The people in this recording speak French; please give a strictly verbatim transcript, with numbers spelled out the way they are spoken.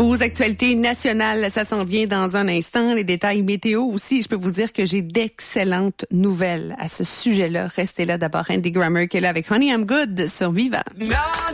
Vos actualités nationales, ça s'en vient dans un instant. Les détails météo aussi. Je peux vous dire que j'ai d'excellentes nouvelles à ce sujet-là. Restez là d'abord. Andy Grammer qui est là avec Honey I'm Good sur Viva. Non!